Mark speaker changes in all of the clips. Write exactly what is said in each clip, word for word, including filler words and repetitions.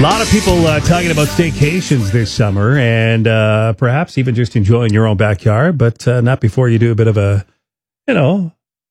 Speaker 1: lot of people uh, talking about staycations this summer and uh, perhaps even just enjoying your own backyard, but uh, not before you do a bit of a, you know,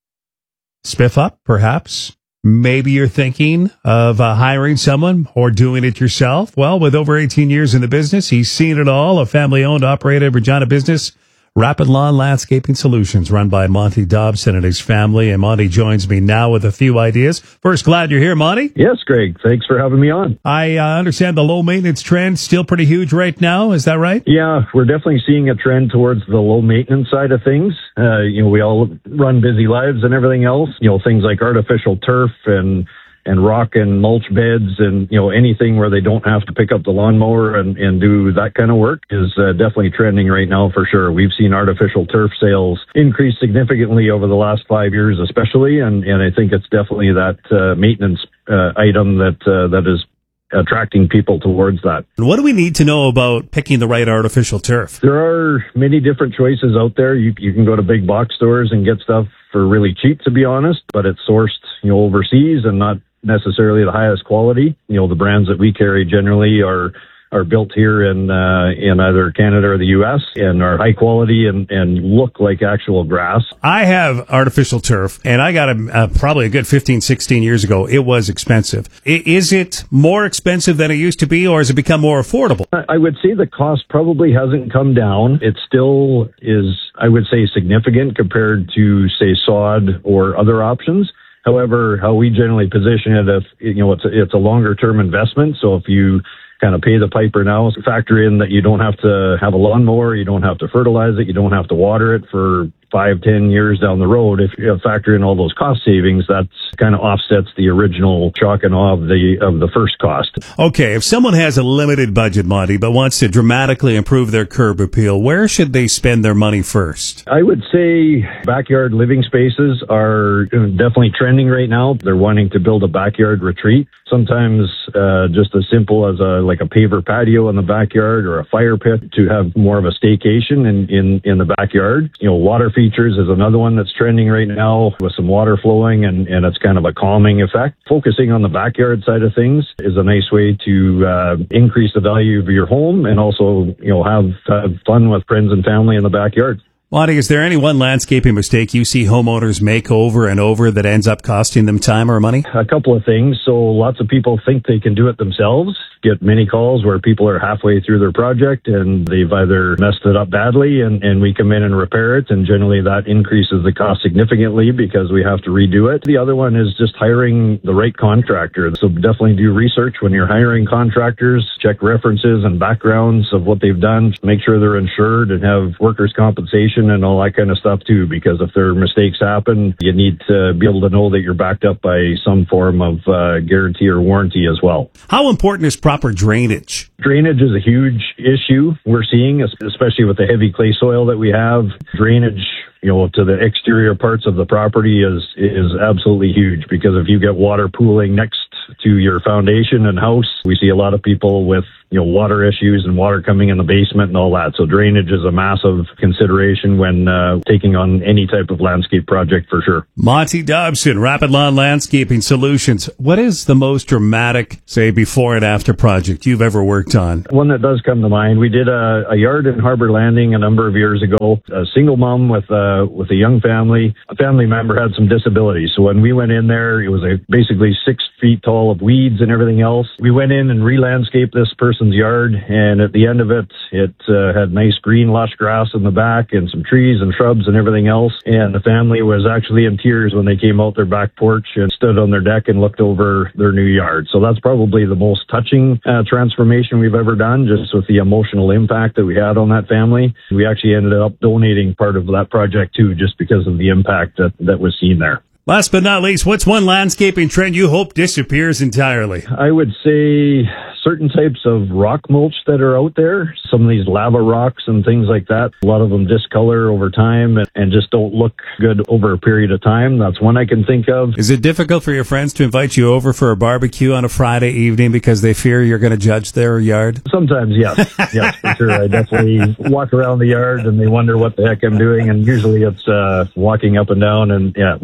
Speaker 1: spiff up, perhaps. Maybe you're thinking of uh, hiring someone or doing it yourself. Well, with over eighteen years in the business, he's seen it all. A family-owned, operated Regina business, Rapid Lawn Landscaping Solutions, run by Monty Dobson and his family. And Monty joins me now with a few ideas. First, glad you're here, Monty.
Speaker 2: Yes, Greg. Thanks for having me on.
Speaker 1: I uh, understand the low maintenance trend still pretty huge right now. Is that right?
Speaker 2: Yeah, we're definitely seeing a trend towards the low maintenance side of things. Uh, you know, we all run busy lives and everything else. You know, things like artificial turf and and rock and mulch beds and, you know, anything where they don't have to pick up the lawnmower and, and do that kind of work is uh, definitely trending right now for sure. We've seen artificial turf sales increase significantly over the last five years especially, and, and I think it's definitely that uh, maintenance uh, item that uh, that is attracting people towards that.
Speaker 1: What do we need to know about picking the right artificial turf?
Speaker 2: There are many different choices out there. You, you can go to big box stores and get stuff for really cheap, to be honest, but it's sourced, you know, overseas and not necessarily the highest quality. You know, the brands that we carry generally are are built here in uh, in either Canada or the U S and are high quality and, and look like actual grass.
Speaker 1: I have artificial turf, and I got it uh, probably a good fifteen, sixteen years ago. It was expensive. I, is it more expensive than it used to be, or has it become more affordable?
Speaker 2: I would say the cost probably hasn't come down. It still is, I would say, significant compared to, say, sod or other options. However, how we generally position it, if you know, it's a, it's a longer term investment. So if you kind of pay the piper now, factor in that you don't have to have a lawnmower, you don't have to fertilize it, you don't have to water it for five, ten years down the road. If you factor in all those cost savings, that kind of offsets the original shock and awe of the of the first cost.
Speaker 1: Okay, if someone has a limited budget, Monty, but wants to dramatically improve their curb appeal, where should they spend their money first?
Speaker 2: I would say backyard living spaces are definitely trending right now. They're wanting to build a backyard retreat. Sometimes uh, just as simple as a like a paver patio in the backyard or a fire pit to have more of a staycation in, in, in the backyard. You know, water features is another one that's trending right now with some water flowing, and, and it's kind of a calming effect. Focusing on the backyard side of things is a nice way to uh, increase the value of your home and also, you know, have, have fun with friends and family in the backyard.
Speaker 1: Monty, is there any one landscaping mistake you see homeowners make over and over that ends up costing them time or money?
Speaker 2: A couple of things. So lots of people think they can do it themselves. Get many calls where people are halfway through their project and they've either messed it up badly and, and we come in and repair it. And generally that increases the cost significantly because we have to redo it. The other one is just hiring the right contractor. So definitely do research when you're hiring contractors. Check references and backgrounds of what they've done. Make sure they're insured and have workers' compensation and all that kind of stuff too, because if their mistakes happen, you need to be able to know that you're backed up by some form of uh, guarantee or warranty as well.
Speaker 1: How important is proper drainage?
Speaker 2: Drainage is a huge issue we're seeing, especially with the heavy clay soil that we have. Drainage, you know, to the exterior parts of the property is is absolutely huge, because if you get water pooling next to your foundation and house, we see a lot of people with, you know, water issues and water coming in the basement and all that. So drainage is a massive consideration when uh, taking on any type of landscape project for sure.
Speaker 1: Monty Dobson, Rapid Lawn Landscaping Solutions. What is the most dramatic, say, before and after project you've ever worked on?
Speaker 2: One that does come to mind, we did a, a yard in Harbor Landing a number of years ago. A single mom with a, with a young family. A family member had some disabilities. So when we went in there, it was a basically six feet tall of weeds and everything else. We went in and re-landscaped this person's yard, and at the end of it, it uh, had nice green lush grass in the back and some trees and shrubs and everything else. And the family was actually in tears when they came out their back porch and stood on their deck and looked over their new yard. So that's probably the most touching uh, transformation we've ever done, just with the emotional impact that we had on that family. We actually ended up donating part of that project too, just because of the impact that, that was seen there.
Speaker 1: Last but not least, what's one landscaping trend you hope disappears entirely?
Speaker 2: I would say certain types of rock mulch that are out there. Some of these lava rocks and things like that. A lot of them discolor over time and, and just don't look good over a period of time. That's one I can think of.
Speaker 1: Is it difficult for your friends to invite you over for a barbecue on a Friday evening because they fear you're going to judge their yard?
Speaker 2: Sometimes, yes. Yes, for sure. I definitely walk around the yard and they wonder what the heck I'm doing. And usually it's uh, walking up and down and yeah, wondering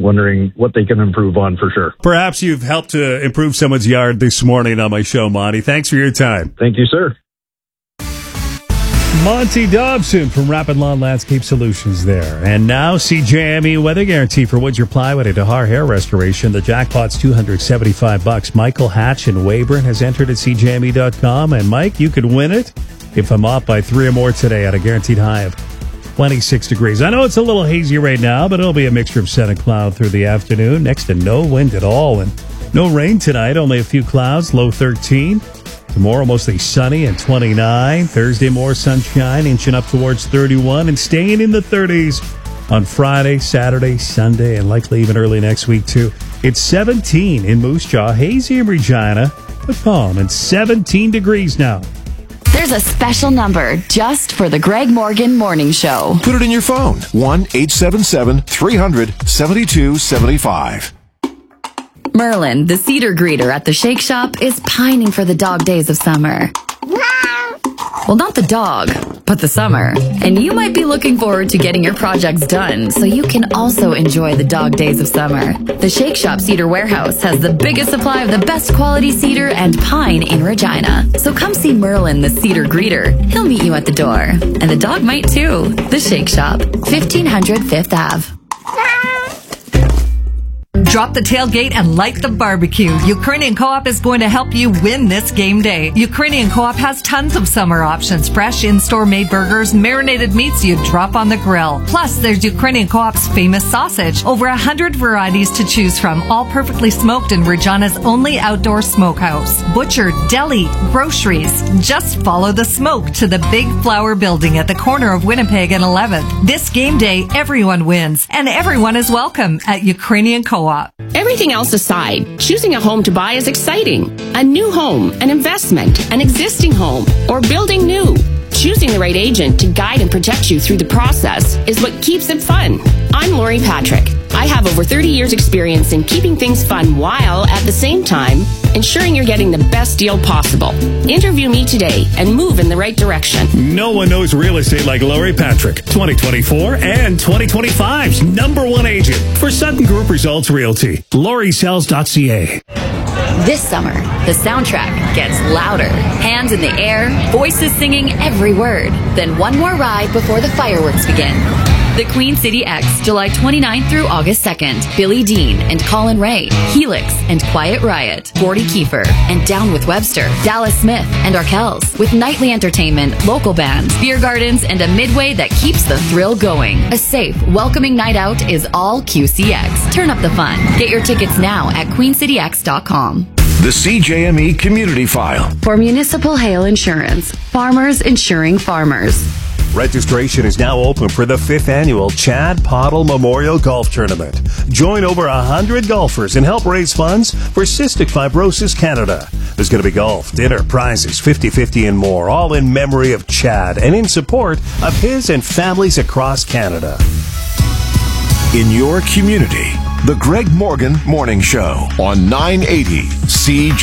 Speaker 2: on what they can improve on for sure.
Speaker 1: Perhaps you've helped to improve someone's yard this morning on my show, Monty. Thanks for your time.
Speaker 2: Thank you, sir.
Speaker 1: Monty Dobson from Rapid Lawn Landscape Solutions there. And now C J M E weather guarantee for Woodger Plywood at Dahar Hair Restoration. The jackpot's two hundred seventy-five bucks. Michael Hatch in Weyburn has entered at C J M E dot com. And Mike, you could win it if I'm off by three or more today at a guaranteed high of twenty-six degrees. I know it's a little hazy right now, but it'll be a mixture of sun and cloud through the afternoon. Next to no wind at all. And no rain tonight, only a few clouds, low thirteen. Tomorrow, mostly sunny and twenty-nine. Thursday, more sunshine, inching up towards thirty-one and staying in the thirties on Friday, Saturday, Sunday, and likely even early next week, too. It's seventeen in Moose Jaw, hazy in Regina, but calm, and seventeen degrees now.
Speaker 3: There's a special number just for the Greg Morgan Morning Show.
Speaker 4: Put it in your phone. one eight seven seven, three hundred, seventy-two seventy-five.
Speaker 3: Merlin, the cedar greeter at the Shake Shop, is pining for the dog days of summer. Well, not the dog, but the summer. And you might be looking forward to getting your projects done so you can also enjoy the dog days of summer. The Shake Shop Cedar Warehouse has the biggest supply of the best quality cedar and pine in Regina. So come see Merlin, the cedar greeter. He'll meet you at the door. And the dog might too. The Shake Shop, fifteen hundred Fifth Avenue.
Speaker 5: Drop the tailgate and light the barbecue. Ukrainian Co-op is going to help you win this game day. Ukrainian Co-op has tons of summer options. Fresh in-store made burgers, marinated meats you drop on the grill. Plus, there's Ukrainian Co-op's famous sausage. Over a hundred varieties to choose from, all perfectly smoked in Regina's only outdoor smokehouse. Butcher, deli, groceries. Just follow the smoke to the Big Flower Building at the corner of Winnipeg and eleventh. This game day, everyone wins, and everyone is welcome at Ukrainian Co-op.
Speaker 6: Everything else aside, choosing a home to buy is exciting. A new home, an investment, an existing home, or building new. Choosing the right agent to guide and protect you through the process is what keeps it fun. I'm Lori Patrick. I have over thirty years experience in keeping things fun while, at the same time, ensuring you're getting the best deal possible. Interview me today and move in the right direction.
Speaker 1: No one knows real estate like Lori Patrick. twenty twenty-four and twenty twenty-five's number one agent for Sutton Group Results Realty. Lori Sells dot C A.
Speaker 3: This summer, the soundtrack gets louder. Hands in the air, voices singing every word. Then one more ride before the fireworks begin. The Queen City X, July twenty-ninth through August second. Billy Dean and Colin Ray, Helix and Quiet Riot, Gordy Kiefer and Down with Webster, Dallas Smith and Arkells, with nightly entertainment, local bands, beer gardens, and a midway that keeps the thrill going. A safe, welcoming night out is all Q C X. Turn up the fun. Get your tickets now at queen city x dot com.
Speaker 4: The C J M E Community File.
Speaker 3: For Municipal Hail Insurance, farmers insuring farmers.
Speaker 7: Registration is now open for the fifth annual Chad Pottle Memorial Golf Tournament. Join over one hundred golfers and help raise funds for Cystic Fibrosis Canada. There's going to be golf, dinner, prizes, fifty-fifty and more, all in memory of Chad and in support of his and families across Canada.
Speaker 4: In your community, the Greg Morgan Morning Show on nine eighty C J.